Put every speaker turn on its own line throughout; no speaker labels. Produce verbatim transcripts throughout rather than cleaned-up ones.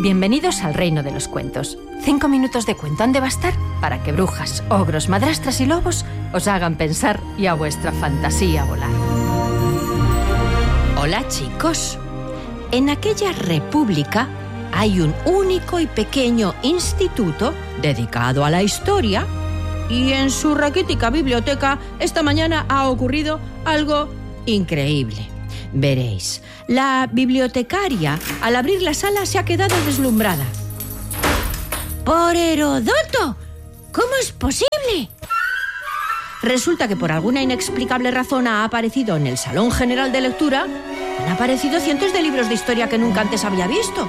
Bienvenidos al reino de los cuentos. Cinco minutos de cuento han de bastar para que brujas, ogros, madrastras y lobos os hagan pensar y a vuestra fantasía volar. Hola, chicos. En aquella república hay un único y pequeño instituto dedicado a la historia, y en su raquítica biblioteca esta mañana ha ocurrido algo increíble. Veréis, la bibliotecaria, al abrir la sala, se ha quedado deslumbrada.
¡Por Herodoto! ¿Cómo es posible?
Resulta que por alguna inexplicable razón ha aparecido en el Salón General de Lectura, han aparecido cientos de libros de historia que nunca antes había visto.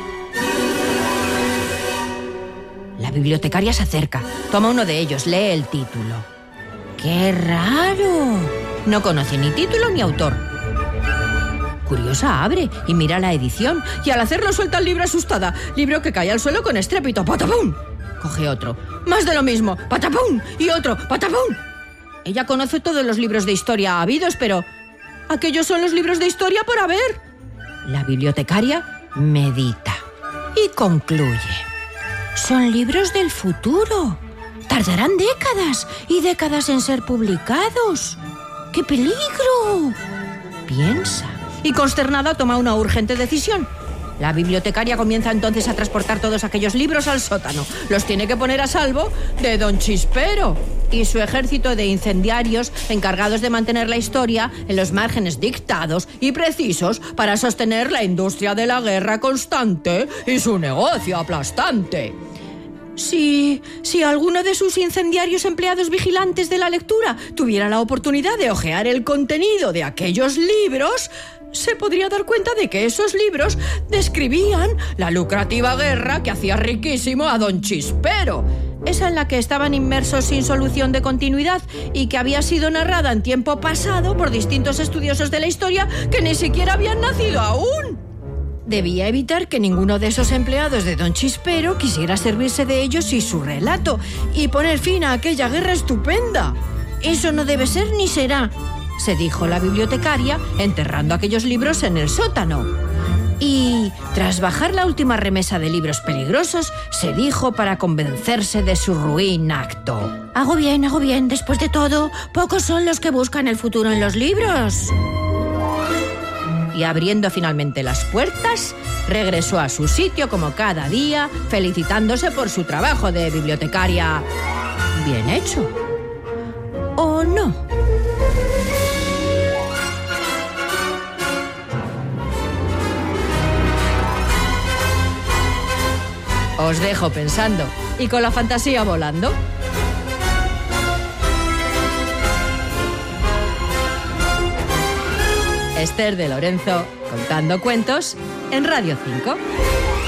La bibliotecaria se acerca, toma uno de ellos, lee el título.
¡Qué raro!
No conoce ni título ni autor. Curiosa, abre y mira la edición, y al hacerlo suelta el libro asustada. Libro que cae al suelo con estrépito. ¡Patapum! Coge otro. Más de lo mismo. ¡Patapum! Y otro. ¡Patapum! Ella conoce todos los libros de historia habidos, pero aquellos son los libros de historia por haber. La bibliotecaria medita y concluye.
Son libros del futuro. Tardarán décadas y décadas en ser publicados. ¡Qué peligro!
Piensa. Y consternada toma una urgente decisión. La bibliotecaria comienza entonces a transportar todos aquellos libros al sótano. Los tiene que poner a salvo de Don Chispero y su ejército de incendiarios encargados de mantener la historia en los márgenes dictados y precisos para sostener la industria de la guerra constante y su negocio aplastante. Si, si alguno de sus incendiarios empleados vigilantes de la lectura tuviera la oportunidad de hojear el contenido de aquellos libros, se podría dar cuenta de que esos libros describían la lucrativa guerra que hacía riquísimo a Don Chispero, esa en la que estaban inmersos sin solución de continuidad y que había sido narrada en tiempo pasado por distintos estudiosos de la historia que ni siquiera habían nacido aún. Debía evitar que ninguno de esos empleados de Don Chispero quisiera servirse de ellos y su relato y poner fin a aquella guerra estupenda.
Eso no debe ser ni será,
se dijo la bibliotecaria, enterrando aquellos libros en el sótano. Y, tras bajar la última remesa de libros peligrosos, se dijo para convencerse de su ruin acto.
Hago bien, hago bien. Después de todo, pocos son los que buscan el futuro en los libros.
Y abriendo finalmente las puertas, regresó a su sitio como cada día, felicitándose por su trabajo de bibliotecaria bien hecho. ¿O no? Os dejo pensando y con la fantasía volando. Esther de Lorenzo, contando cuentos en Radio cinco.